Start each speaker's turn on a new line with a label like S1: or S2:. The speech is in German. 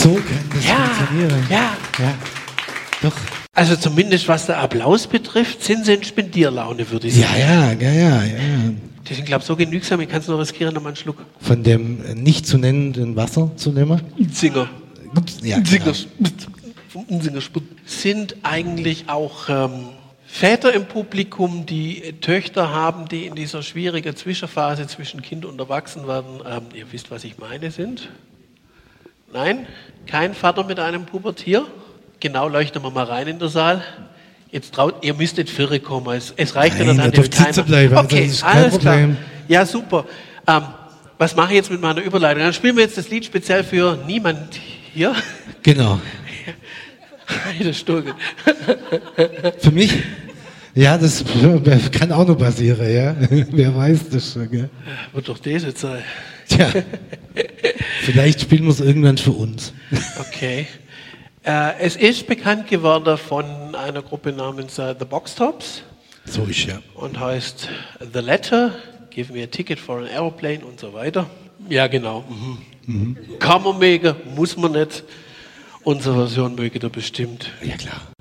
S1: So kann das funktionieren.
S2: Ja.
S1: Doch.
S2: Also zumindest was der Applaus betrifft, sind sie in Spendierlaune, würde ich sagen.
S1: Ja.
S2: Die sind, glaube ich, so genügsam, ich kann es nur riskieren, nochmal einen Schluck.
S1: Von dem nicht zu nennenden Wasser zu nehmen?
S2: Singer.
S1: Ja, genau.
S2: Vom Unsinger Spurt. Sind eigentlich auch Väter im Publikum, die Töchter haben, die in dieser schwierigen Zwischenphase zwischen Kind und Erwachsenwerden, ihr wisst, was ich meine, sind? Nein? Kein Vater mit einem Pubertier? Genau, leuchten wir mal rein in den Saal. Jetzt ihr müsstet Vierre kommen. Es reicht ja, dann
S1: dürft sitzen bleiben.
S2: Okay,
S1: das ist kein
S2: alles
S1: Problem.
S2: klar. Ja, super. Was mache ich jetzt mit meiner Überleitung? Dann spielen wir jetzt das Lied speziell für niemand hier.
S1: Genau.
S2: Das Sturge.
S1: Für mich? Ja, das kann auch noch passieren, ja. Wer weiß das schon, gell?
S2: Wird doch das jetzt sein.
S1: Tja, vielleicht spielen wir es irgendwann für uns.
S2: Okay. Es ist bekannt geworden von einer Gruppe namens The Box Tops.
S1: So ist ja.
S2: Und heißt The Letter, Give Me a Ticket for an Aeroplane und so weiter. Ja, genau. Kann man mögen, muss man nicht. Unsere Version möge da bestimmt.
S1: Ja, klar.